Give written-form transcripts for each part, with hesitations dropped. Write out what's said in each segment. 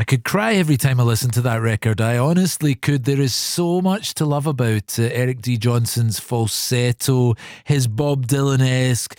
I could cry every time I listen to that record. I honestly could. There is so much to love about Eric D. Johnson's falsetto, his Bob Dylan-esque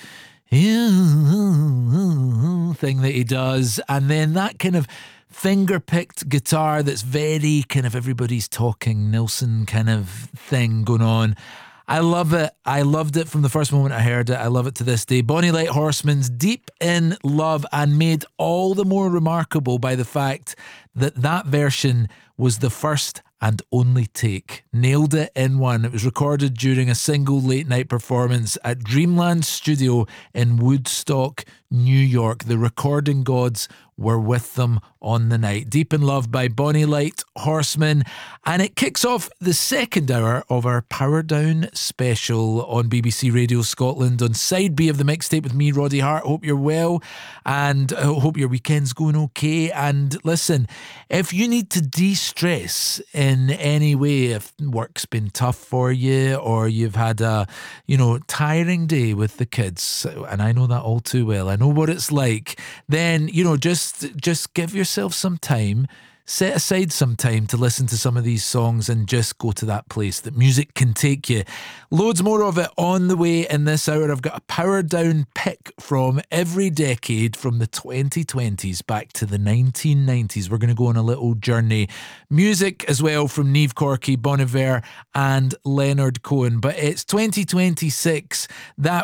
thing that he does, and then that kind of finger-picked guitar that's very kind of everybody's talking Nilsson kind of thing going on. I love it. I loved it from the first moment I heard it. I love it to this day. Bonnie Light Horseman's Deep in Love, and made all the more remarkable by the fact that that version was the first and only take. Nailed it in one. It was recorded during a single late night performance at Dreamland Studio in Woodstock, New York. The recording gods were with them on the night. Deep in Love by Bonnie Light Horseman. And it kicks off the second hour of our Power Down special on BBC Radio Scotland on Side B of the mixtape with me, Roddy Hart. Hope you're well, and I hope your weekend's going okay. And listen, if you need to de-stress in any way, if work's been tough for you, or you've had a, tiring day with the kids, and I know that all too well, I know what it's like, then, just give yourself some time. Set aside some time to listen to some of these songs and just go to that place that music can take you. Loads more of it on the way in this hour. I've got a Power Down pick from every decade from the 2020s back to the 1990s. We're going to go on a little journey. Music as well from Niamh Corky, Bon Iver and Leonard Cohen. But it's 2026. That